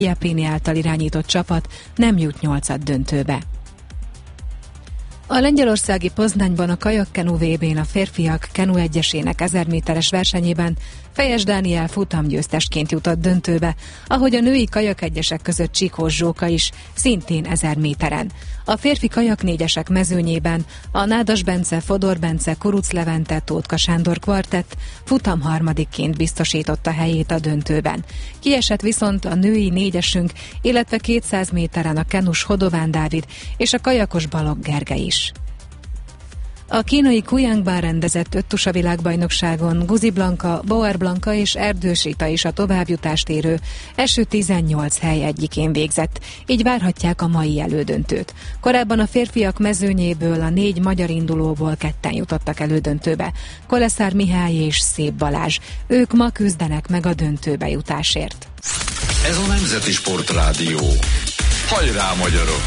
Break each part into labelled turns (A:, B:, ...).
A: Jepéni által irányított csapat nem jut 8-ad döntőbe. A lengyelországi Poznányban a kajakkenu VB-n a férfiak kenu egyesének 1000 méteres versenyében Fejes Dániel futamgyőztesként jutott döntőbe, ahogy a női kajakegyesek között Csikós Zsóka is, szintén 1000 méteren. A férfi kajaknégyesek mezőnyében a Nádas Bence, Fodor Bence, Kuruc Levente, Tótka Sándor kvartett futam harmadikként biztosította helyét a döntőben. Kiesett viszont a női négyesünk, illetve 200 méteren a kenus Hodován Dávid és a kajakos Balogh Gergely is. A kínai Kujangban rendezett 5 tusa világbajnokságon Guzi Blanka, Bauer Blanka és Erdős Rita is a továbbjutást érő első 18 hely egyikén végzett, így várhatják a mai elődöntőt. Korábban a férfiak mezőnyéből a 4 magyar indulóból 2-en jutottak elődöntőbe, Koleszár Mihály és Szép Balázs. Ők ma küzdenek meg a döntőbe jutásért.
B: Ez a Nemzeti Sportrádió. Hajrá, magyarok!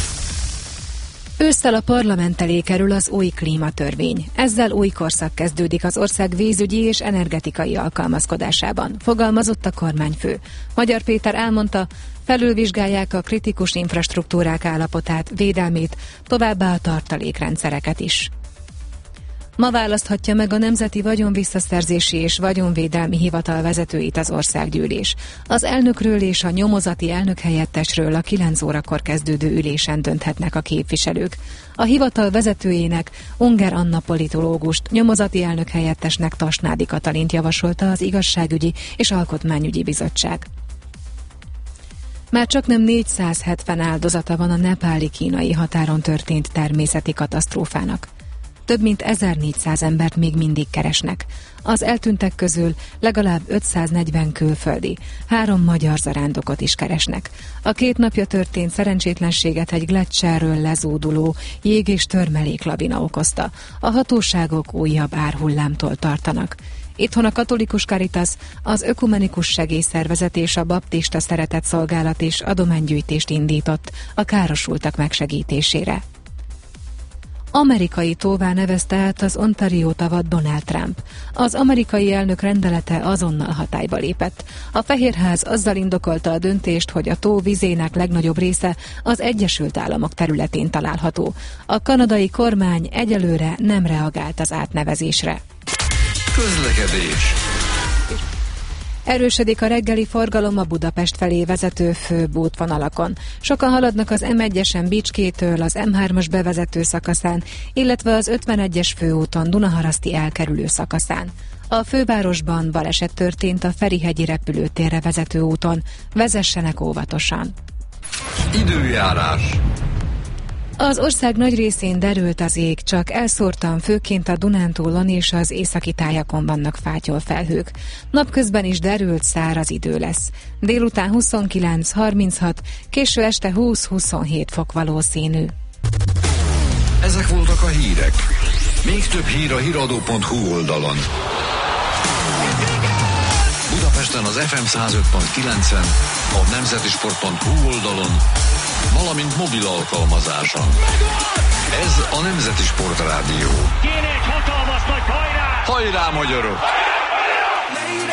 A: Ősszel a parlament elé kerül az új klímatörvény. Ezzel új korszak kezdődik az ország vízügyi és energetikai alkalmazkodásában, fogalmazott a kormányfő. Magyar Péter elmondta, felülvizsgálják a kritikus infrastruktúrák állapotát, védelmét, továbbá a tartalékrendszereket is. Ma választhatja meg a Nemzeti Vagyonvisszaszerzési és Vagyonvédelmi Hivatal vezetőit az országgyűlés. Az elnökről és a nyomozati elnökhelyettesről a 9 órakor kezdődő ülésen dönthetnek a képviselők. A hivatal vezetőjének, Unger Anna politológust, nyomozati elnökhelyettesnek Tasnádi Katalint javasolta az Igazságügyi és Alkotmányügyi Bizottság. Már csaknem 470 áldozata van a nepáli-kínai határon történt természeti katasztrófának. Több mint 1400 embert még mindig keresnek. Az eltűntek közül legalább 540 külföldi, 3 magyar zarándokot is keresnek. A 2 napja történt szerencsétlenséget egy gleccserről lezúduló jég- és törmeléklavina okozta. A hatóságok újabb árhullámtól tartanak. Itthon a Katolikus Caritas, az Ökumenikus Segélyszervezet és a Baptista Szeretetszolgálat is adománygyűjtést indított a károsultak megsegítésére. Amerikai tóvá nevezte át az Ontario tavat Donald Trump. Az amerikai elnök rendelete azonnal hatályba lépett. A Fehérház azzal indokolta a döntést, hogy a tó vizének legnagyobb része az Egyesült Államok területén található. A kanadai kormány egyelőre nem reagált az átnevezésre.
B: Közlekedés.
A: Erősödik a reggeli forgalom a Budapest felé vezető főbb útvonalakon. Sokan haladnak az M1-esen Bicskétől, az M3-as bevezető szakaszán, illetve az 51-es főúton Dunaharaszti elkerülő szakaszán. A fővárosban baleset történt a Ferihegyi repülőtérre vezető úton. Vezessenek óvatosan.
B: Időjárás.
A: Az ország nagy részén derült az ég, csak elszórtan főként a Dunántúlon és az északi tájakon vannak fátyol felhők. Napközben is derült, száraz idő lesz. Délután 29-36, késő este 20-27 fok valószínű.
B: Ezek voltak a hírek. Még több hír a hiradó.hu oldalon. Budapesten az FM 105.9-en, a nemzetisport.hu oldalon, valamint mobil alkalmazáson. Ez a Nemzeti Sportrádió.
C: Kéne egy hatalmas nagy hajrá!
B: Hajrá, magyarok!